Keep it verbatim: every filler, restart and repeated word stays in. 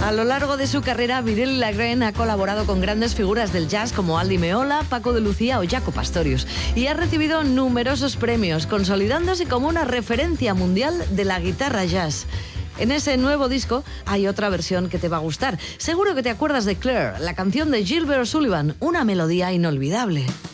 A lo largo de su carrera, Virél Lagrén ha colaborado con grandes figuras del jazz como Aldi Meola, Paco de Lucía o Jaco Pastorius y ha recibido numerosos premios, consolidándose como una referencia mundial de la guitarra jazz. En ese nuevo disco hay otra versión que te va a gustar. Seguro que te acuerdas de Claire, la canción de Gilbert O'Sullivan, una melodía inolvidable.